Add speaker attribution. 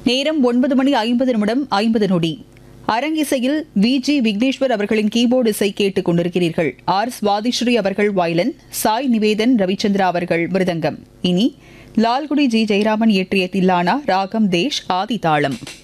Speaker 1: நேரம் 9:50 அரங்கிசையில் வி.ஜி. விக்னேஸ்வர் அவர்களின் கீபோர்டு இசை கேட்டுக் கொண்டிருக்கிறீர்கள். ஆர். சுவாதிஸ்ரீ அவர்கள் வயலின், சாய் நிவேதன், ரவிச்சந்திரா அவர்கள் மிருதங்கம். இனி லால்குடி ஜி. ஜெயராமன் இயற்றிய தில்லானா ராகம் தேஷ் ஆதி தாளம்.